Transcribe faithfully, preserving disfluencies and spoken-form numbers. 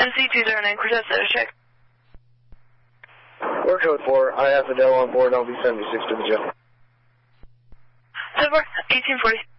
C two zero nine, Cortez, status check. We're code four. I have Fidel on board. I'll be seventy-six to the jail. So far, eighteen forty.